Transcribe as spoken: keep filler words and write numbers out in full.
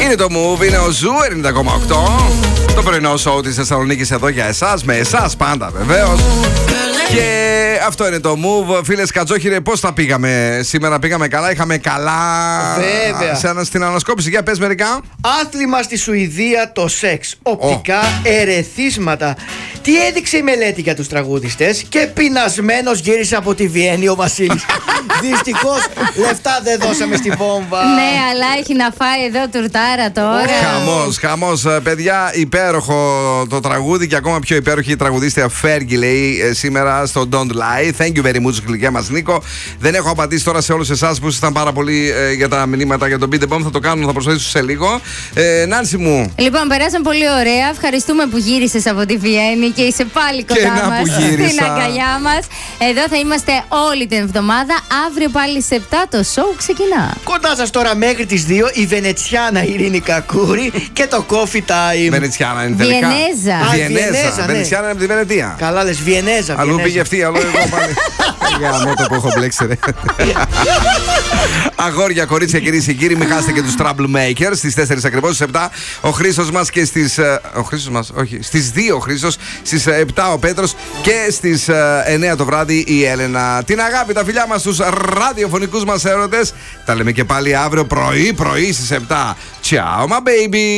Είναι το Move, είναι ο Ζου ενενήντα κόμμα οκτώ. Το πρωινό σοου της Θεσσαλονίκης εδώ για εσάς, με εσάς πάντα βεβαίως. Και αυτό είναι το Move. Φίλες Κατζόχυρε, πώς τα πήγαμε σήμερα? Πήγαμε καλά, είχαμε καλά. Βέβαια. Σε, στην ανασκόπηση, για πες μερικά. Άθλημα στη Σουηδία το σεξ. Οπτικά oh. ερεθίσματα. Τι έδειξε η μελέτη για τους τραγουδιστές? Και πεινασμένος γύρισε από τη Βιέννη ο Βασίλης. Δυστυχώς λεφτά δεν δώσαμε στη βόμβα. Ναι, αλλά έχει να φάει εδώ τουρτάρα τώρα. Χαμός, χαμός, παιδιά. Υπέροχο το τραγούδι και ακόμα πιο υπέροχη η τραγουδίστρια Fergie λέει ε, σήμερα στο Don't Lie. Thank you very much, γλυκιά μας Νίκο. Δεν έχω απαντήσει τώρα σε όλους εσάς που ήσασταν πάρα πολύ ε, για τα μηνύματα για τον Beat the Bomb. Θα το κάνουμε, θα προσπαθήσω σε λίγο. Ε, Νάνση μου. Λοιπόν, περάσαμε πολύ ωραία. Ευχαριστούμε που γύρισες από τη Βιέννη και είσαι πάλι κοντά μας στην αγκαλιά μας. Εδώ θα είμαστε όλη την εβδομάδα. Αύριο πάλι σε επτά το show ξεκινά. Κοντά σας τώρα μέχρι τις δύο η Βενετσιάνα Ειρήνη Κακούρη και το Coffee Time. Βενετσιάνα είναι τελικά. Βιενέζα. Α, Βιενέζα. Ναι. Βενετσιάνα είναι από τη Βενετία. Καλά λες, Βιενέζα. Αλλού πήγε αυτή, αλλού εγώ πάλι. Για μότο που έχω μπλέξει ρε. Αγόρια, κορίτσια, κυρίες και κύριοι, μην χάσετε και τους Troublemakers στις τέσσερις ακριβώς, στις επτά ο Χρήστος μας και στις. Ο Χρήστος μας, όχι. Στις δύο ο Χρήστος, στις επτά ο Πέτρος και στις εννιά το βράδυ η Έλενα. Την αγάπη, τα φιλιά μας στους ραδιοφωνικούς μας έρωτες. Τα λέμε και πάλι αύριο πρωί, πρωί στις επτά. Ciao, my baby.